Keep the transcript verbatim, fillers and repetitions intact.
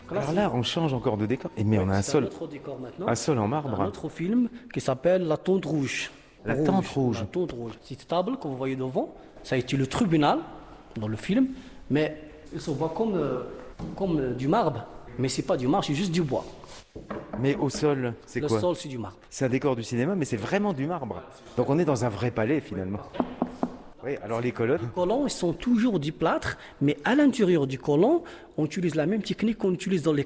Alors là, on change encore de décor. Et mais on a un C'est un sol, autre décor maintenant. un sol en Un marbre. autre film qui s'appelle La Tente Rouge. La Tente Rouge. La Tente Rouge. Cette table que vous voyez devant, ça a été le tribunal dans le film, mais il se voit comme, euh, comme euh, du marbre. Mais c'est pas du marbre, c'est juste du bois. Mais au sol, c'est Le quoi? sol, c'est du marbre. C'est un décor du cinéma, mais c'est vraiment du marbre. Donc on est dans un vrai palais finalement. Oui, alors les colonnes. Les colons, ils sont toujours du plâtre, mais à l'intérieur du colon, on utilise la même technique qu'on utilise dans les